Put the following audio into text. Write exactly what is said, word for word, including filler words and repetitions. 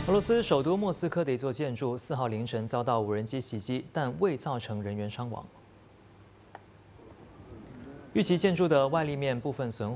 俄罗斯首都莫斯科的一座建筑四号凌晨遭到无人机袭击，但未造成人员伤亡。预期建筑的外立面部分损